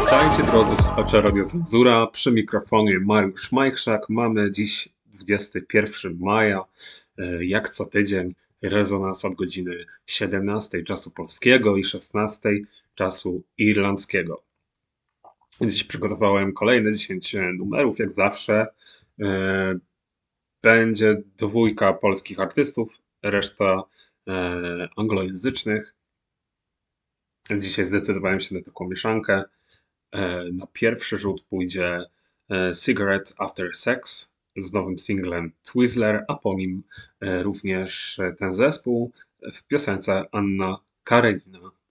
Witajcie drodzy słuchacze Radio Cenzura, przy mikrofonie Mariusz Majchrzak. Mamy dziś 21 maja, jak co tydzień rezonans od godziny 17 czasu polskiego i 16 czasu irlandzkiego. Dziś przygotowałem kolejne 10 numerów, jak zawsze. Będzie dwójka polskich artystów, reszta anglojęzycznych. Dzisiaj zdecydowałem się na taką mieszankę. Na pierwszy rzut pójdzie Cigarette After Sex z nowym singlem Twizzler, a po nim również ten zespół w piosence Anna Karenina.